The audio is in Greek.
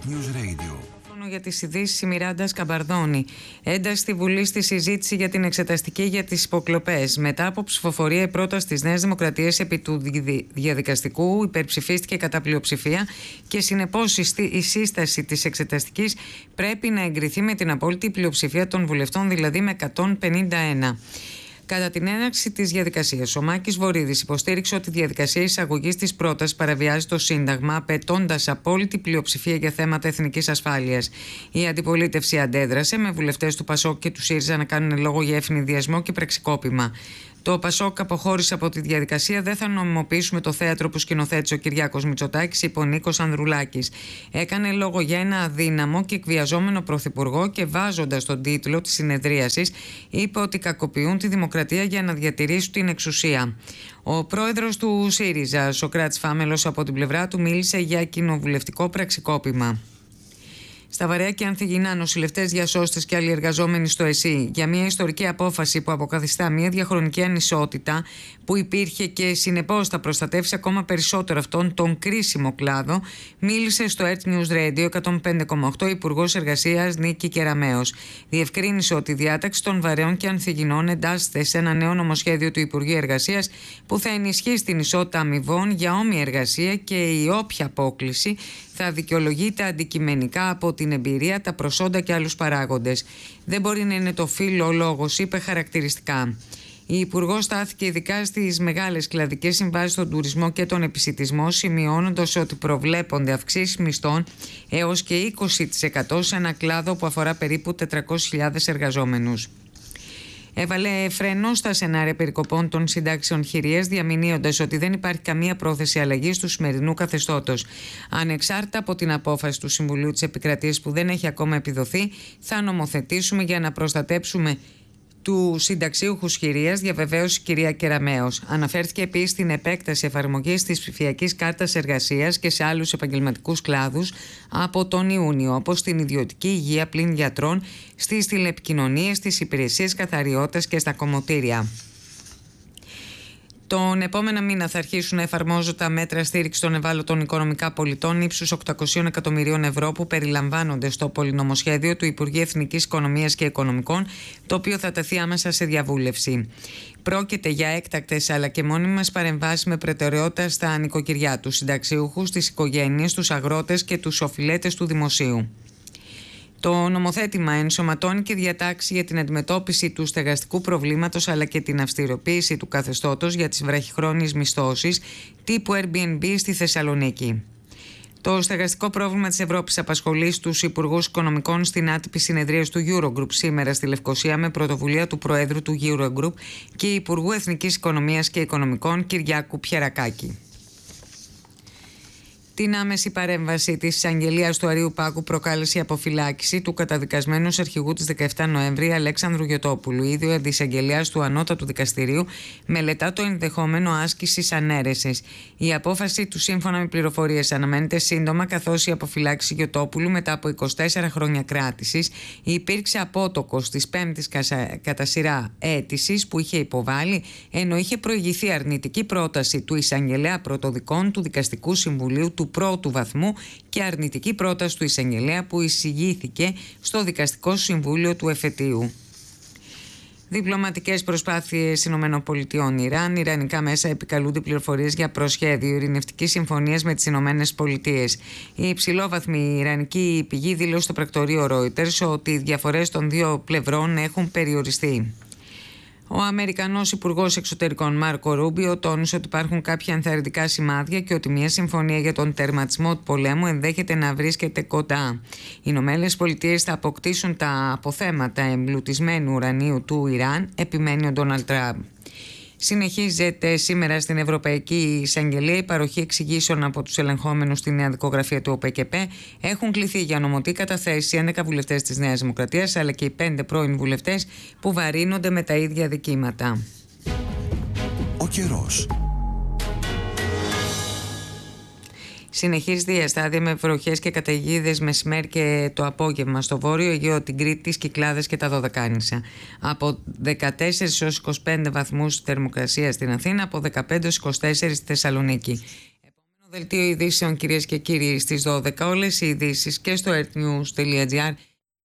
News Radio. Για τις ειδήσεις η Μιράντα Σκαμπαρδόνη. Ένταση στη Βουλή στη συζήτηση για την εξεταστική για τις υποκλοπές. Μετά από ψηφοφορία η πρόταση της Νέας Δημοκρατίας επί του διαδικαστικού υπερψηφίστηκε κατά πλειοψηφία και συνεπώς η σύσταση της εξεταστικής πρέπει να εγκριθεί με την απόλυτη πλειοψηφία των βουλευτών, δηλαδή με 151. Κατά την έναρξη της διαδικασίας, ο Μάκης Βορίδης υποστήριξε ότι η διαδικασία εισαγωγής της πρότασης παραβιάζει το Σύνταγμα, απαιτώντας απόλυτη πλειοψηφία για θέματα εθνικής ασφάλειας. Η αντιπολίτευση αντέδρασε, με βουλευτές του ΠΑΣΟΚ και του ΣΥΡΙΖΑ να κάνουν λόγο για ευνηδιασμό και πραξικόπημα. Το ΠΑΣΟΚ αποχώρησε από τη διαδικασία. Δεν θα νομιμοποιήσουμε το θέατρο που σκηνοθέτησε ο Κυριάκος Μητσοτάκης, είπε ο Νίκος Ανδρουλάκης. Έκανε λόγο για ένα αδύναμο και εκβιαζόμενο πρωθυπουργό και βάζοντας τον τίτλο της συνεδρίασης, είπε ότι κακοποιούν τη δημοκρατία για να διατηρήσουν την εξουσία. Ο πρόεδρος του ΣΥΡΙΖΑ, Σωκράτης Φάμελος, από την πλευρά του μίλησε για κοινοβουλευτικό πραξικόπημα. Στα Βαρέα και Ανθυγινά, νοσηλευτές, διασώστες και άλλοι εργαζόμενοι στο ΕΣΥ για μια ιστορική απόφαση που αποκαθιστά μια διαχρονική ανισότητα που υπήρχε και συνεπώς θα προστατεύσει ακόμα περισσότερο αυτόν τον κρίσιμο κλάδο, μίλησε στο Earth News Radio 105,8 Υπουργός Εργασίας Νίκη Κεραμέως. Διευκρίνησε ότι η διάταξη των Βαρέων και Ανθυγινών εντάσσεται σε ένα νέο νομοσχέδιο του Υπουργείου Εργασίας που θα ενισχύσει την ισότητα αμοιβών για όμοια εργασία και η όποια απόκληση θα δικαιολογείται αντικειμενικά από την εμπειρία, τα προσόντα και άλλους παράγοντες. Δεν μπορεί να είναι το φύλο ο λόγος, είπε χαρακτηριστικά. Η Υπουργός στάθηκε ειδικά στις μεγάλες κλαδικές συμβάσεις στον τουρισμό και τον επισιτισμό, σημειώνοντας ότι προβλέπονται αυξήσεις μισθών έως και 20% σε ένα κλάδο που αφορά περίπου 400.000 εργαζόμενους. Έβαλε φρενό στα σενάρια περικοπών των συντάξεων χειρίας, διαμηνύοντας ότι δεν υπάρχει καμία πρόθεση αλλαγής του σημερινού καθεστώτος. Ανεξάρτητα από την απόφαση του Συμβουλίου της Επικρατείας που δεν έχει ακόμα επιδοθεί, θα νομοθετήσουμε για να προστατέψουμε του συνταξίουχους χειρίας, διαβεβαίωσε η κυρία Κεραμέως. Αναφέρθηκε επίσης στην επέκταση εφαρμογής της ψηφιακής κάρτας εργασίας και σε άλλους επαγγελματικούς κλάδους από τον Ιούνιο, όπως στην ιδιωτική υγεία πλην γιατρών, στις τηλεπικοινωνίες, στις υπηρεσίες καθαριότητας και στα κομμωτήρια. Τον επόμενο μήνα θα αρχίσουν να εφαρμόζονται τα μέτρα στήριξη των ευάλωτων οικονομικά πολιτών ύψους 800 εκατομμυρίων ευρώ που περιλαμβάνονται στο πολυνομοσχέδιο του Υπουργείου Εθνικής Οικονομίας και Οικονομικών, το οποίο θα τεθεί άμεσα σε διαβούλευση. Πρόκειται για έκτακτες αλλά και μόνιμες παρεμβάσεις με προτεραιότητα στα νοικοκυριά, τους συνταξιούχους, τις οικογένειες, τους αγρότες και τους οφειλέτες του δημοσίου. Το νομοθέτημα ενσωματώνει και διατάξει για την αντιμετώπιση του στεγαστικού προβλήματος αλλά και την αυστηροποίηση του καθεστώτος για τις βραχυχρόνιες μισθώσεις τύπου Airbnb στη Θεσσαλονίκη. Το στεγαστικό πρόβλημα της Ευρώπης απασχολεί στους Υπουργούς Οικονομικών στην άτυπη συνεδρία του Eurogroup σήμερα στη Λευκοσία με πρωτοβουλία του Προέδρου του Eurogroup και Υπουργού Εθνικής Οικονομίας και Οικονομικών Κυριάκου Πιερακάκη. Την άμεση παρέμβαση της εισαγγελίας του Αρείου Πάγου προκάλεσε η αποφυλάκηση του καταδικασμένου αρχηγού της 17 Νοέμβρη Αλέξανδρου Γιωτόπουλου. Ήδη ο αντισαγγελέας του Ανώτατου Δικαστηρίου μελετά το ενδεχόμενο άσκησης ανέρεσης. Η απόφαση του, σύμφωνα με πληροφορίες, αναμένεται σύντομα, καθώς η αποφυλάκηση Γιωτόπουλου μετά από 24 χρόνια κράτησης υπήρξε απότοκος της 5ης κατά σειρά αίτησης που είχε υποβάλει, ενώ είχε προηγηθεί αρνητική πρόταση του εισαγγελέα πρωτοδικών του Δικαστικού Συμβουλίου του πρώτου βαθμού και αρνητική πρόταση του εισαγγελέα που εισηγήθηκε στο Δικαστικό Συμβούλιο του εφετείου. Διπλωματικές προσπάθειες ΗΠΑ-Ιράν. Ιρανικά μέσα επικαλούνται πληροφορίες για προσχέδιο ειρηνευτικής συμφωνίας με τις ΗΠΑ. Η υψηλόβαθμη ιρανική πηγή δήλωσε στο πρακτορείο Reuters ότι οι διαφορές των δύο πλευρών έχουν περιοριστεί. Ο Αμερικανός Υπουργός Εξωτερικών Μάρκο Ρούμπιο τόνισε ότι υπάρχουν κάποια ενθαρρυντικά σημάδια και ότι μια συμφωνία για τον τερματισμό του πολέμου ενδέχεται να βρίσκεται κοντά. Οι Ηνωμένες Πολιτείες θα αποκτήσουν τα αποθέματα εμπλουτισμένου ουρανίου του Ιράν, επιμένει ο Ντόναλντ Τραμπ. Συνεχίζεται σήμερα στην Ευρωπαϊκή Εισαγγελία η παροχή εξηγήσεων από τους ελεγχόμενους στη νέα δικογραφία του ΟΠΕΚΕΠΕ. Έχουν κληθεί για νομωτή καταθέση 11 βουλευτές της Νέας Δημοκρατίας αλλά και οι 5 πρώην βουλευτές που βαρύνονται με τα ίδια δικήματα. Ο καιρός. Συνεχίζεται η αστάθεια με βροχές και καταιγίδες μεσημέρι και το απόγευμα στο Βόρειο Αιγαίο, την Κρήτη, τις Κυκλάδες και τα Δωδεκάνησα. Από 14 έως 25 βαθμούς θερμοκρασία στην Αθήνα, από 15 έως 24 στη Θεσσαλονίκη. Επόμενο Δελτίο ειδήσεων, κυρίες και κύριοι, στις 12. Όλες οι ειδήσεις και στο earthnews.gr